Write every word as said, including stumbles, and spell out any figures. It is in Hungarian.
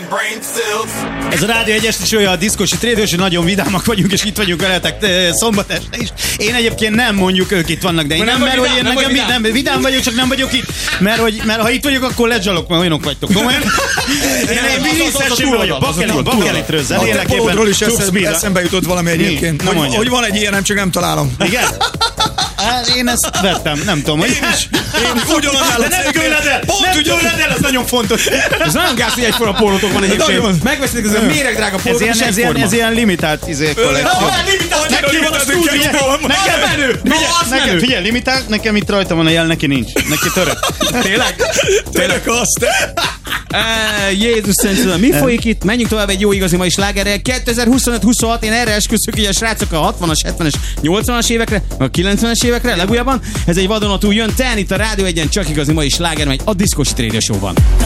Ez a Rádió egy esti show, a Diszkosi Trédős, nagyon vidámak vagyunk, és itt vagyunk veletek szombat este is. Én egyébként nem mondjuk, ők itt vannak, de én nem, nem mert hogy én nem nekem vidám. Nem, vidám vagyok, csak nem vagyok itt, mert, hogy, mert ha itt vagyok, akkor ledzsalok, mert olyanok vagytok. Komolyan? Én vízszerűen vagyok, bakelitről, zenélek is eszembe jutott valami egyébként, hogy van egy ilyen, nem csak nem találom. Igen? Hát én ezt vettem, nem tudom, hogy... Én is. Én ugyanannál a nem tőled el, nem tőled el, ez nagyon fontos. Ez nagyon gáz, hogy egyforma pólótok van egyébként. Megveszitek ez a méregdrága pólótok, és egyforma. Ez ilyen limitált izé kollekció. Nekem menő! Nekem, figyelj, limitált, nekem itt rajta van a jel, neki nincs. Neki török. Tényleg? Tényleg azt. Jézus Szent, mi folyik itt? Menjünk tovább egy jó igazi mai slágerrel. kétezer-huszonöt huszonhat, én erre esküszök, hogy a srácok a hatvanas, hetvenes, nyolcvanas évekre, a kilencvenes évekre, legújabban. Ez egy vadonatúl jön, ten itt a Rádió egyen, csak igazi mai sláger megy a Diszkosi Trédő Show-ban.